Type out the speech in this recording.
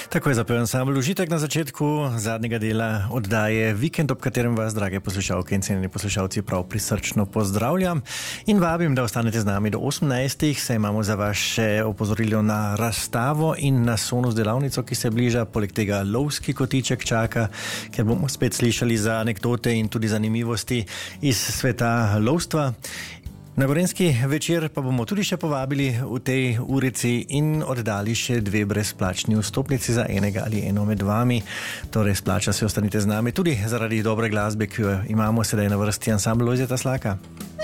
Tako je zapel ansambl Užitek na začetku zadnjega dela oddaje Vikend, ob katerem vas, drage poslušalke in cenjeni poslušalci, prav prisrčno pozdravljam in vabim, da ostanete z nami do 18. Saj imamo za vas še opozorilo na razstavo in na Sonus delavnico, ki se bliža. Poleg tega lovski kotiček čaka, ker bomo spet slišali za anekdote in tudi zanimivosti iz sveta lovstva. Na Gorenjski večer pa bomo tudi še povabili v tej urici in oddali še 2 brezplačni vstopnici za enega ali eno med vami. Torej, splača se, ostanite z nami tudi zaradi dobre glasbe, ki jo imamo sedaj na vrsti ansambl Lojzeta Slaka.